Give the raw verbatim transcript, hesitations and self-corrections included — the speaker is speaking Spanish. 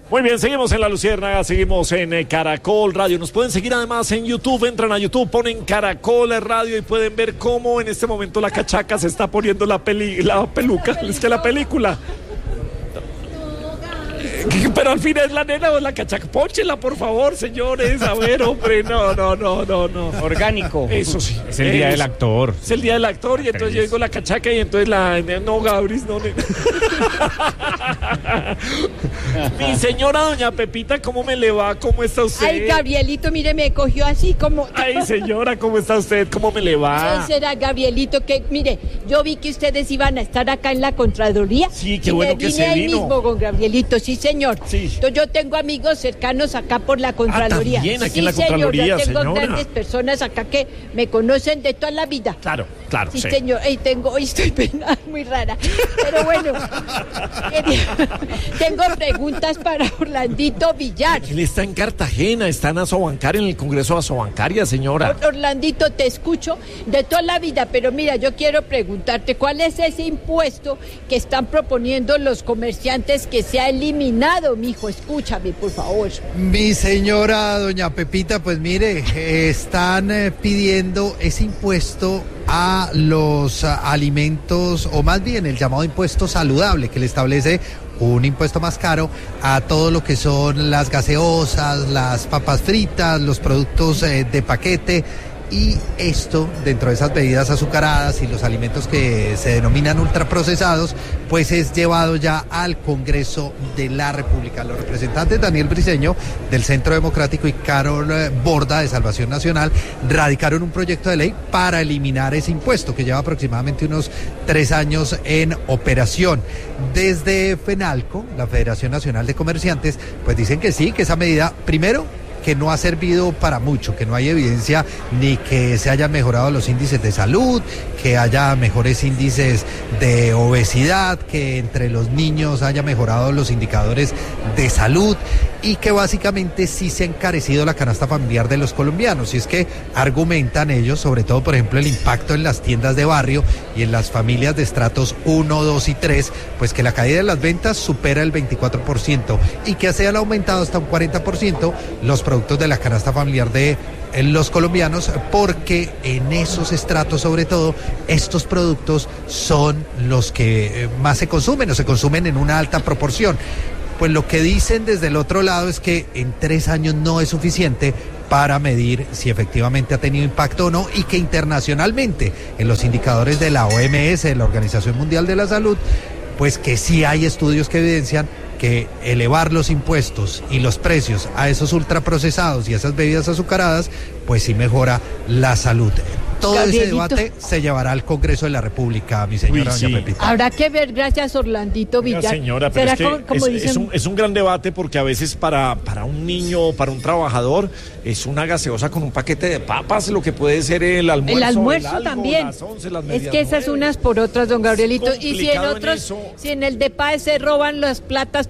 Muy bien, seguimos en La Luciérnaga, seguimos en eh, Caracol Radio. Nos pueden seguir además en YouTube, entran a YouTube, ponen Caracol Radio y pueden ver cómo en este momento la cachaca se está poniendo la, peli, la peluca, es que la película. Pero al fin es la nena o la cachaca. Pónchela, por favor, señores. A ver, hombre, no, no, no, no, no. Orgánico. Eso sí. Es el día eso. del actor. Es el día del actor y entonces yo digo la cachaca y entonces la... No, Gabris, no. nena. Mi señora doña Pepita, ¿cómo me le va? ¿Cómo está usted? Ay, Gabrielito, mire, me cogió así como... Ay, señora, ¿cómo está usted? ¿Cómo me le va? Ese era Gabrielito, que mire, yo vi que ustedes iban a estar acá en la Contraloría. Sí, qué y bueno me que vine se ahí vino. mismo con Gabrielito, sí, señor. Sí. Entonces yo tengo amigos cercanos acá por la Contraloría. Ah, también aquí sí, en la Contraloría, señor, yo tengo señora. grandes personas acá que me conocen de toda la vida. Claro, claro, Sí, sí. señor, y tengo, hoy estoy penada, muy rara. Pero bueno, quería- tengo preguntas para Orlandito Villar. Él está en Cartagena, está en Asobancaria, en el Congreso de Asobancaria, señora. Or- Orlandito, te escucho de toda la vida, pero mira, yo quiero preguntarte, ¿cuál es ese impuesto que están proponiendo los comerciantes que se ha eliminado, mijo? Escúchame, por favor. Mi señora doña Pepita, pues mire, eh, están eh, pidiendo ese impuesto a los ah, alimentos, o más bien el llamado impuesto saludable, que le establece un impuesto más caro a todo lo que son las gaseosas, las papas fritas, los productos eh, de paquete. Y esto, dentro de esas bebidas azucaradas y los alimentos que se denominan ultraprocesados, pues es llevado ya al Congreso de la República. Los representantes Daniel Briceño, del Centro Democrático, y Carol eh, Borda, de Salvación Nacional, radicaron un proyecto de ley para eliminar ese impuesto, que lleva aproximadamente unos tres años en operación. Desde FENALCO, la Federación Nacional de Comerciantes, pues dicen que sí, que esa medida, primero, que no ha servido para mucho, que no hay evidencia ni que se hayan mejorado los índices de salud, que haya mejores índices de obesidad, que entre los niños haya mejorado los indicadores de salud, y que básicamente sí se ha encarecido la canasta familiar de los colombianos. Y es que argumentan ellos, sobre todo, por ejemplo, el impacto en las tiendas de barrio y en las familias de estratos uno, dos y tres, pues que la caída de las ventas supera el veinticuatro por ciento y que se han aumentado hasta un cuarenta por ciento los productos de la canasta familiar de eh, los colombianos, porque en esos estratos, sobre todo, estos productos son los que eh, más se consumen o se consumen en una alta proporción. Pues lo que dicen desde el otro lado es que en tres años no es suficiente para medir si efectivamente ha tenido impacto o no, y que internacionalmente, en los indicadores de la O M S, de la Organización Mundial de la Salud, pues que sí hay estudios que evidencian que elevar los impuestos y los precios a esos ultraprocesados y a esas bebidas azucaradas, pues sí mejora la salud. Todo ese Gabrielito. debate se llevará al Congreso de la República, mi señora Uy, doña sí. Pepita. Habrá que ver, gracias Orlandito Oiga, Villar. señora, pero ¿Será es que como, como es, dicen? es un, es un gran debate, porque a veces para, para un niño, para un trabajador, es una gaseosa con un paquete de papas lo que puede ser el almuerzo. El almuerzo algo, también. las once, las Es medias que esas nueve. unas por otras, don Gabrielito. Y si en complicado en otros, eso. si en el D E P A E se roban las platas